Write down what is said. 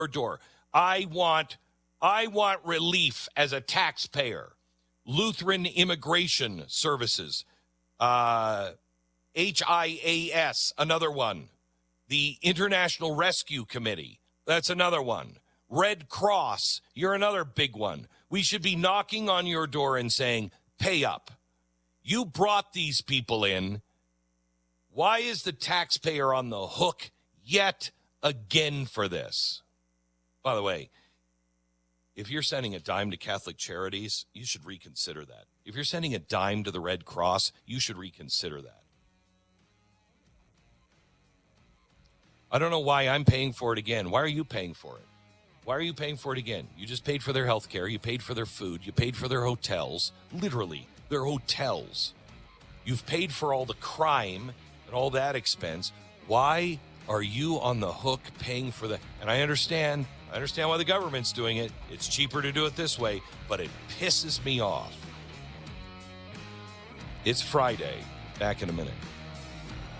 door. I want relief as a taxpayer. Lutheran Immigration Services, HIAS, another one. The International Rescue Committee, that's another one. Red Cross, you're another big one. We should be knocking on your door and saying, pay up. You brought these people in. Why is the taxpayer on the hook yet again for this? By the way, if you're sending a dime to Catholic Charities, you should reconsider that. If you're sending a dime to the Red Cross, you should reconsider that. I don't know why I'm paying for it again. Why are you paying for it? Why are you paying for it again? You just paid for their health care. You paid for their food. You paid for their hotels. Literally, their hotels. You've paid for all the crime and all that expense. Why are you on the hook paying for that? And I understand why the government's doing it. It's cheaper to do it this way, but it pisses me off. It's Friday. Back in a minute.